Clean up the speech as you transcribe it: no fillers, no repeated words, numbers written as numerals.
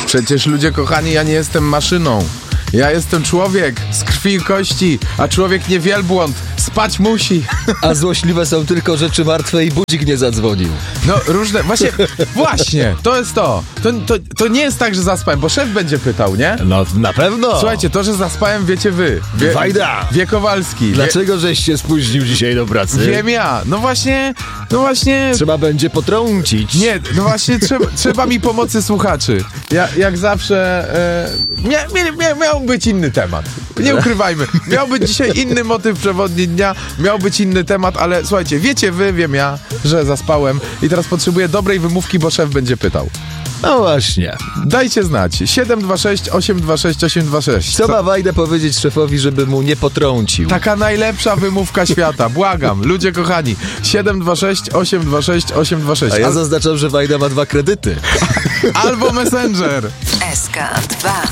Przecież ludzie kochani, ja nie jestem maszyną. Ja jestem człowiek z krwi i kości, a człowiek nie wielbłąd. Spać musi. A złośliwe są tylko rzeczy martwe i budzik nie zadzwonił. No różne, właśnie, to jest to. To nie jest tak, że zaspałem, bo szef będzie pytał, nie? No na pewno. Słuchajcie, to, że zaspałem, wiecie wy. Wajda. Kowalski. Dlaczego żeś się spóźnił dzisiaj do pracy? Wiem ja. No właśnie. Trzeba będzie potrącić. Nie, no właśnie trzeba mi pomocy słuchaczy. Jak zawsze miał być inny temat. Nie ukrywajmy. Miał być dzisiaj inny motyw przewodni dnia, miał być inny temat, ale słuchajcie, wiecie wy, wiem ja, że zaspałem i teraz potrzebuję dobrej wymówki, bo szef będzie pytał. No właśnie. Dajcie znać. 726 826 826. Co ma Wajda powiedzieć szefowi, żeby mu nie potrącił? Taka najlepsza wymówka świata. Błagam. Ludzie kochani. 726 826 826. A ja zaznaczam, że Wajda ma 2 kredyty. Albo Messenger. SK2